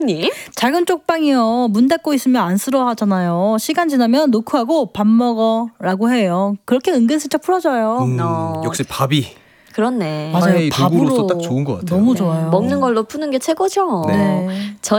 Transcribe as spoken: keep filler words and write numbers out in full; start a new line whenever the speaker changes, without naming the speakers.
님?
작은 쪽방이요. 문 닫고 있으면 안쓰러워하잖아요. 시간 지나면 노크하고 밥 먹어 라고 해요. 그렇게 은근슬쩍 풀어줘요.
음,
어.
역시 밥이
그렇네.
맞아요.
하나의
밥으로
도구로서 딱 좋은 것 같아요.
너무
네,
좋아요.
먹는 걸로 푸는 게 최고죠.
네.
네.
저희